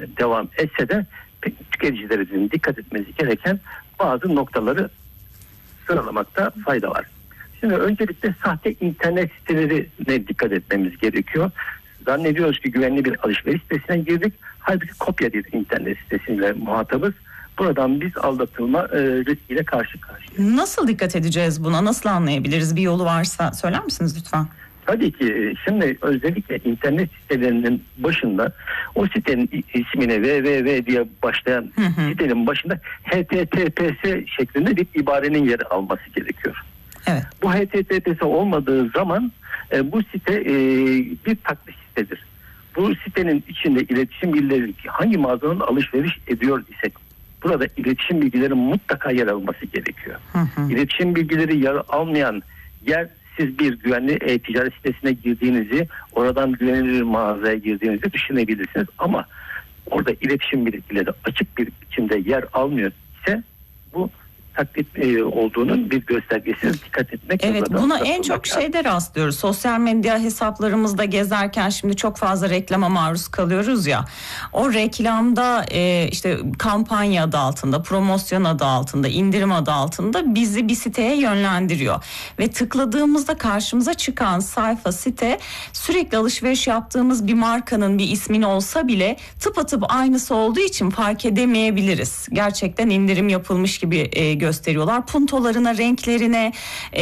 devam etse de tüketicilerimizin dikkat etmesi gereken bazı noktaları sıralamakta fayda var. Şimdi öncelikle sahte internet sitelerine dikkat etmemiz gerekiyor. Zannediyoruz ki güvenli bir alışveriş sitesine girdik. Halbuki kopya bir internet sitesiyle muhatabız. Buradan biz aldatılma riskiyle karşı karşıyayız. Nasıl dikkat edeceğiz buna? Nasıl anlayabiliriz? Bir yolu varsa söyler misiniz lütfen? Tabii ki şimdi özellikle internet sitelerinin başında o sitenin ismine www diye başlayan sitenin başında https şeklinde bir ibarenin yeri alması gerekiyor. Evet. Bu https olmadığı zaman bu site bir taklit sitedir. Bu sitenin içinde iletişim bilgileri hangi mağazadan alışveriş ediyor isek burada iletişim bilgileri mutlaka yer alması gerekiyor. İletişim bilgileri yer almayan yer, siz bir güvenli e-ticaret sitesine girdiğinizi, oradan güvenilir bir mağazaya girdiğinizi düşünebilirsiniz. Ama orada iletişim bilgileri açık bir biçimde yer almıyor ise bu taklit olduğunun bir göstergesine dikkat etmek. Evet, buna en çok şeyde rastlıyoruz. Sosyal medya hesaplarımızda gezerken şimdi çok fazla reklama maruz kalıyoruz ya. O reklamda işte kampanya adı altında, promosyon adı altında, indirim adı altında bizi bir siteye yönlendiriyor. Ve tıkladığımızda karşımıza çıkan sayfa, site sürekli alışveriş yaptığımız bir markanın bir ismin olsa bile tıpatıp aynısı olduğu için fark edemeyebiliriz. Gerçekten indirim yapılmış gibi gösteriyorlar. Puntolarına, renklerine,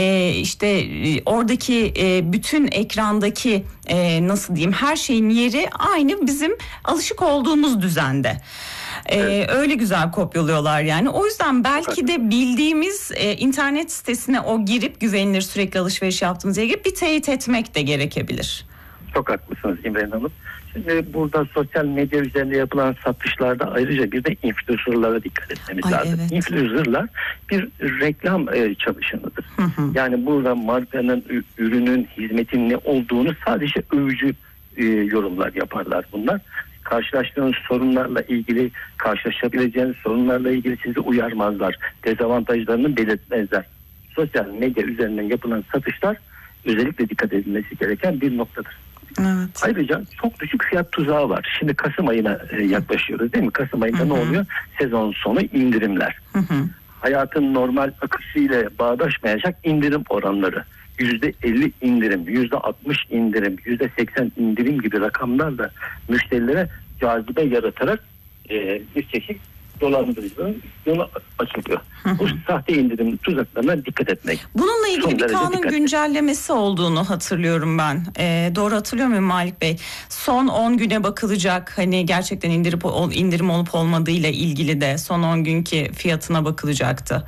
işte oradaki bütün ekrandaki nasıl diyeyim, her şeyin yeri aynı bizim alışık olduğumuz düzende. Evet. Öyle güzel kopyalıyorlar yani. O yüzden belki de bildiğimiz internet sitesine o girip güvenilir sürekli alışveriş yaptığımız yere girip bir teyit etmek de gerekebilir. Çok haklısınız İmren Hanım. Şimdi burada sosyal medya üzerinde yapılan satışlarda ayrıca bir de influencer'lara dikkat etmemiz lazım. Evet. Influencer'lar bir reklam çalışanıdır. Yani burada markanın, ürünün, hizmetin ne olduğunu sadece övücü yorumlar yaparlar bunlar. Karşılaştığınız sorunlarla ilgili, karşılaşabileceğiniz sorunlarla ilgili sizi uyarmazlar. Dezavantajlarını belirtmezler. Sosyal medya üzerinden yapılan satışlar özellikle dikkat edilmesi gereken bir noktadır. Evet. Ayrıca çok düşük fiyat tuzağı var. Şimdi Kasım ayına yaklaşıyoruz değil mi? Kasım ayında ne oluyor? Sezon sonu indirimler. Hayatın normal akışıyla bağdaşmayacak indirim oranları. %50 indirim, %60 indirim, %80 indirim gibi rakamlarla müşterilere cazibe yaratarak bir çeşit dolandırıcılığın yolu açılıyor. Bu sahte indirim tuzaklarına dikkat etmek. Bununla ilgili bir kanun güncellemesi olduğunu hatırlıyorum ben. Doğru hatırlıyor muyum Malik Bey? Son 10 güne bakılacak. Hani gerçekten indirim olup olmadığıyla ilgili de son 10 günkü fiyatına bakılacaktı.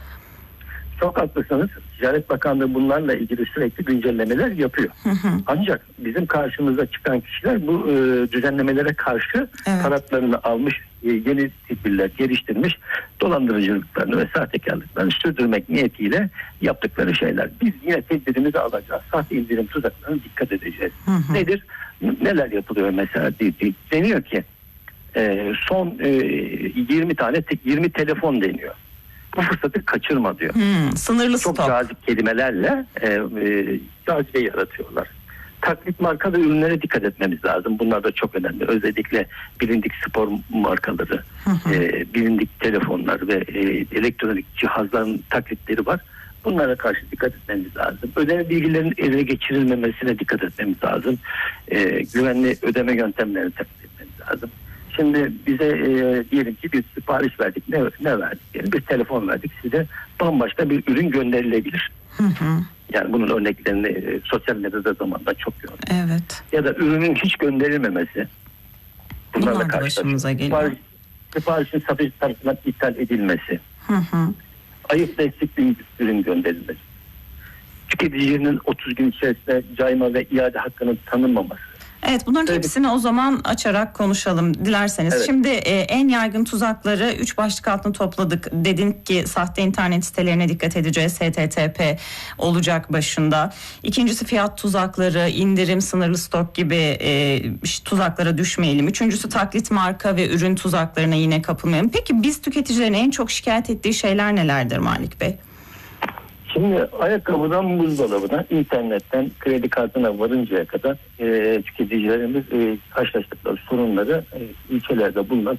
Çok haklısınız. Ticaret Bakanlığı bunlarla ilgili sürekli güncellemeler yapıyor. Ancak bizim karşımıza çıkan kişiler bu düzenlemelere karşı taleplerini almış, yeni tedbirler geliştirmiş, dolandırıcılıklarını ve sahtekarlıklarını sürdürmek niyetiyle yaptıkları şeyler. Biz yine tedbirimizi alacağız. Sahte indirim tuzaklarına dikkat edeceğiz. Nedir? Neler yapılıyor mesela? Deniyor ki son 20 telefon deniyor. Bu fırsatı kaçırma diyor. Sınırlı çok stok. cazip kelimelerle cazibe yaratıyorlar. Taklit marka ve ürünlere dikkat etmemiz lazım. Bunlar da çok önemli. Özellikle bilindik spor markaları, bilindik telefonlar ve elektronik cihazların taklitleri var. Bunlara karşı dikkat etmemiz lazım. Ödeme bilgilerinin ele geçirilmemesine dikkat etmemiz lazım. Güvenli ödeme yöntemlerini takip etmemiz lazım. Şimdi bize diyelim ki bir sipariş verdik. Ne verdik? Yani bir telefon verdik. Size bambaşka bir ürün gönderilebilir. Yani bunun örneklerini sosyal medyada zamanında çok gördüm. Evet. Ya da ürünün hiç gönderilmemesi. Bunlarla karşılaşıyoruz. Siparişin satıcı tarafından iptal edilmesi. Ayıp destek bir ürün gönderilmesi. Tüketicinin 30 gün içerisinde cayma ve iade hakkının tanınmaması. Evet, bunların hepsini o zaman açarak konuşalım dilerseniz. Evet. Şimdi en yaygın tuzakları 3 başlık altında topladık. Dedik ki sahte internet sitelerine dikkat edeceğiz. HTTP olacak başında. İkincisi fiyat tuzakları, indirim, sınırlı stok gibi tuzaklara düşmeyelim. Üçüncüsü taklit marka ve ürün tuzaklarına yine kapılmayalım. Peki biz tüketicilerin en çok şikayet ettiği şeyler nelerdir Malik Bey? Şimdi ayakkabıdan buzdolabına, internetten kredi kartına varıncaya kadar tüketicilerimiz karşılaştıkları sorunları ülkelerde bulunan